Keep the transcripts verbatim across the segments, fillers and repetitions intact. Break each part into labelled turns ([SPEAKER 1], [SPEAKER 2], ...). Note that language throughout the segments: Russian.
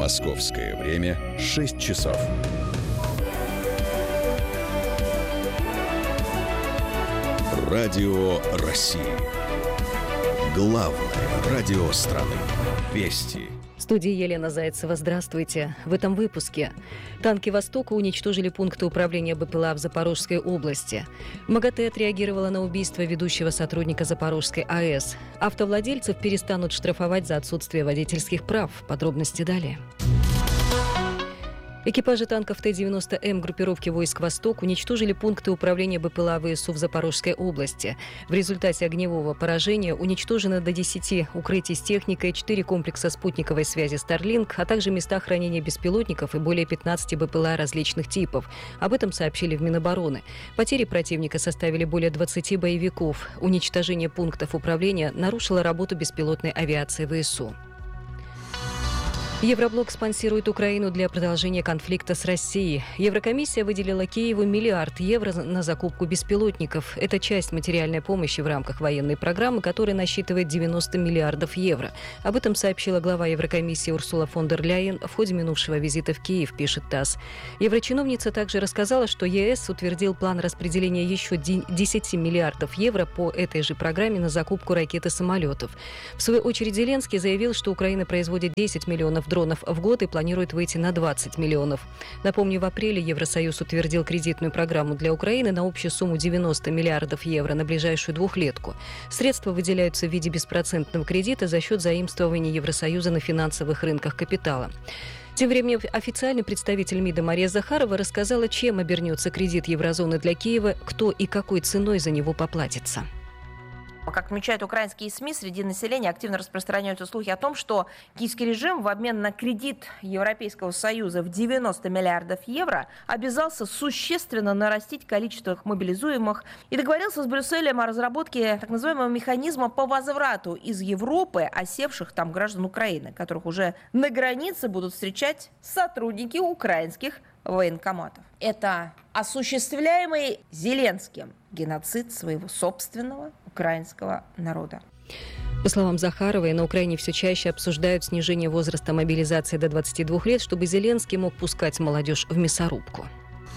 [SPEAKER 1] Московское время шесть часов. Радио России. Главное радио страны. Вести.
[SPEAKER 2] В студии Елена Зайцева. Здравствуйте. В этом выпуске. Танки «Востока» уничтожили пункты управления БПЛА в Запорожской области. МАГАТЭ отреагировала на убийство ведущего сотрудника Запорожской АЭС. Автовладельцев перестанут штрафовать за отсутствие водительских прав. Подробности далее. Экипажи танков Т девяносто М группировки войск «Восток» уничтожили пункты управления БПЛА ВСУ в Запорожской области. В результате огневого поражения уничтожено до десяти укрытий с техникой, четыре комплекса спутниковой связи Starlink, а также места хранения беспилотников и более пятнадцати БПЛА различных типов. Об этом сообщили в Минобороны. Потери противника составили более двадцати боевиков. Уничтожение пунктов управления нарушило работу беспилотной авиации ВСУ. Евроблок спонсирует Украину для продолжения конфликта с Россией. Еврокомиссия выделила Киеву миллиард евро на закупку беспилотников. Это часть материальной помощи в рамках военной программы, которая насчитывает девяносто миллиардов евро. Об этом сообщила глава Еврокомиссии Урсула фон дер Ляйен в ходе минувшего визита в Киев, пишет ТАСС. Еврочиновница также рассказала, что ЕС утвердил план распределения еще десяти миллиардов евро по этой же программе на закупку ракет и самолетов. В свою очередь Зеленский заявил, что Украина производит десять миллионов дронов в год и планирует выйти на двадцать миллионов. Напомню, в апреле Евросоюз утвердил кредитную программу для Украины на общую сумму девяносто миллиардов евро на ближайшую двухлетку. Средства выделяются в виде беспроцентного кредита за счет заимствований Евросоюза на финансовых рынках капитала. Тем временем официальный представитель МИДа Мария Захарова рассказала, чем обернется кредит еврозоны для Киева, кто и какой ценой за него поплатится.
[SPEAKER 3] Как отмечают украинские СМИ, среди населения активно распространяются слухи о том, что киевский режим в обмен на кредит Европейского Союза в девяносто миллиардов евро обязался существенно нарастить количество мобилизуемых и договорился с Брюсселем о разработке так называемого механизма по возврату из Европы осевших там граждан Украины, которых уже на границе будут встречать сотрудники украинских военкоматов. Это осуществляемый Зеленским геноцид своего собственного украинского народа.
[SPEAKER 2] По словам Захаровой, на Украине все чаще обсуждают снижение возраста мобилизации до двадцати двух лет, чтобы Зеленский мог пускать молодежь в мясорубку.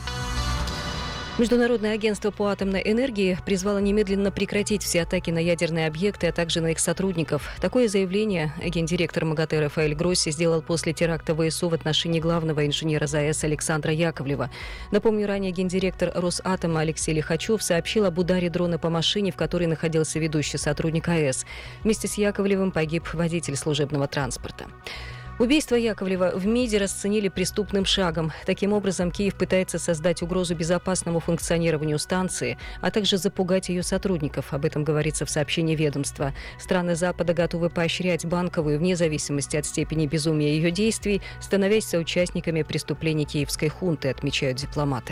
[SPEAKER 2] Международное агентство по атомной энергии призвало немедленно прекратить все атаки на ядерные объекты, а также на их сотрудников. Такое заявление гендиректор МАГАТЭ Рафаэль Гросси сделал после теракта ВСУ в отношении главного инженера ЗАЭС Александра Яковлева. Напомню, ранее гендиректор Росатома Алексей Лихачев сообщил об ударе дрона по машине, в которой находился ведущий сотрудник АЭС. Вместе с Яковлевым погиб водитель служебного транспорта. Убийство Яковлева в МИДе расценили преступным шагом. Таким образом, Киев пытается создать угрозу безопасному функционированию станции, а также запугать ее сотрудников. Об этом говорится в сообщении ведомства. Страны Запада готовы поощрять Банковую вне зависимости от степени безумия ее действий, становясь соучастниками преступлений киевской хунты, отмечают дипломаты.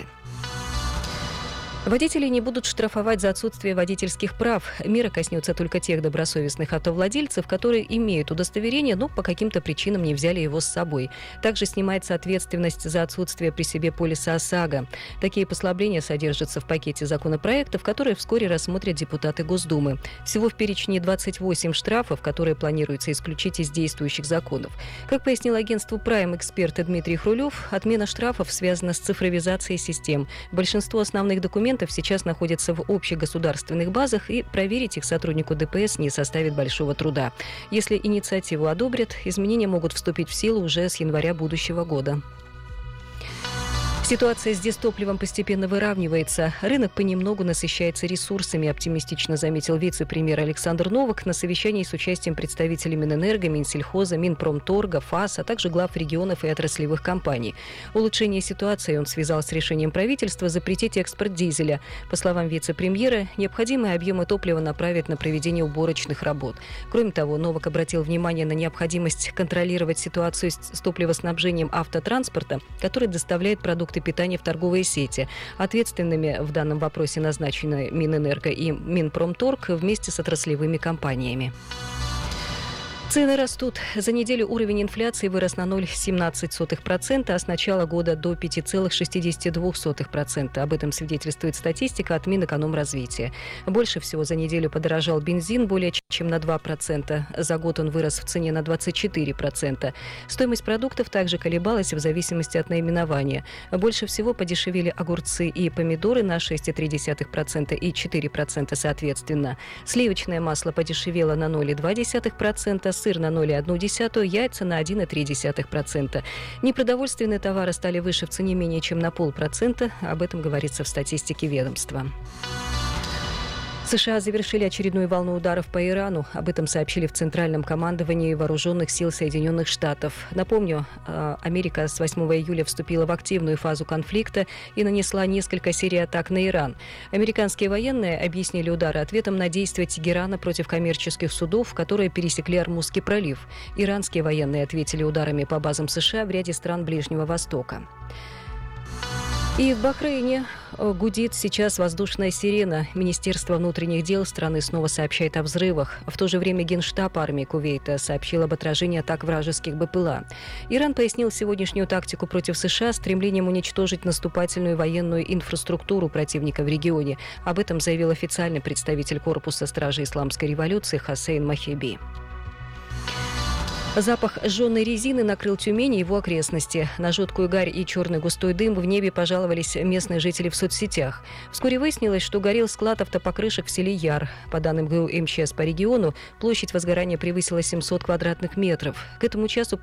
[SPEAKER 2] Водителей не будут штрафовать за отсутствие водительских прав. Мера коснется только тех добросовестных автовладельцев, которые имеют удостоверение, но по каким-то причинам не взяли его с собой. Также снимается ответственность за отсутствие при себе полиса ОСАГО. Такие послабления содержатся в пакете законопроектов, которые вскоре рассмотрят депутаты Госдумы. Всего в перечне двадцать восемь штрафов, которые планируется исключить из действующих законов. Как пояснил агентству Prime эксперт Дмитрий Хрулев, отмена штрафов связана с цифровизацией систем. Большинство основных документов сейчас находятся в общегосударственных базах, и проверить их сотруднику ДПС не составит большого труда. Если инициативу одобрят, изменения могут вступить в силу уже с января будущего года. Ситуация с дизтопливом постепенно выравнивается. Рынок понемногу насыщается ресурсами, оптимистично заметил вице-премьер Александр Новак на совещании с участием представителей Минэнерго, Минсельхоза, Минпромторга, ФАС, а также глав регионов и отраслевых компаний. Улучшение ситуации он связал с решением правительства запретить экспорт дизеля. По словам вице-премьера, необходимые объемы топлива направить на проведение уборочных работ. Кроме того, Новак обратил внимание на необходимость контролировать ситуацию с топливоснабжением автотранспорта, который доставляет продукты питания в торговые сети. Ответственными в данном вопросе назначены Минэнерго и Минпромторг вместе с отраслевыми компаниями. Цены растут. За неделю уровень инфляции вырос на ноль целых семнадцать сотых процента, а с начала года до пять целых шестьдесят две сотых процента. Об этом свидетельствует статистика от Минэкономразвития. Больше всего за неделю подорожал бензин более чем на два процента. За год он вырос в цене на двадцать четыре процента. Стоимость продуктов также колебалась в зависимости от наименования. Больше всего подешевели огурцы и помидоры на шесть целых три десятых процента и четыре процента соответственно. Сливочное масло подешевело на ноль целых два десятых процента, сыр на ноль целых одну десятую, яйца на один целых три десятых процента. Непродовольственные товары стали выше в цене менее чем на полпроцента. Об этом говорится в статистике ведомства. США завершили очередную волну ударов по Ирану. Об этом сообщили в Центральном командовании Вооруженных сил Соединенных Штатов. Напомню, Америка с восьмого июля вступила в активную фазу конфликта и нанесла несколько серий атак на Иран. Американские военные объяснили удары ответом на действия Тегерана против коммерческих судов, которые пересекли Ормузский пролив. Иранские военные ответили ударами по базам США в ряде стран Ближнего Востока. И в Бахрейне гудит сейчас воздушная сирена. Министерство внутренних дел страны снова сообщает о взрывах. В то же время Генштаб армии Кувейта сообщил об отражении атак вражеских БПЛА. Иран пояснил сегодняшнюю тактику против США стремлением уничтожить наступательную военную инфраструктуру противника в регионе. Об этом заявил официальный представитель корпуса стражи исламской революции Хосейн Махеби. Запах жженой резины накрыл Тюмень и его окрестности. На жуткую гарь и черный густой дым в небе пожаловались местные жители в соцсетях. Вскоре выяснилось, что горел склад автопокрышек в селе Яр. По данным ГУ МЧС по региону, площадь возгорания превысила семьсот квадратных метров. К этому часу